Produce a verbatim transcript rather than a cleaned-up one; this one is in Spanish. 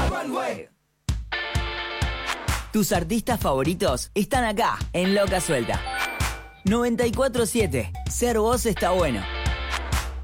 Tus artistas favoritos están acá, en Loca Suelta. noventa y cuatro siete. Ser vos está bueno.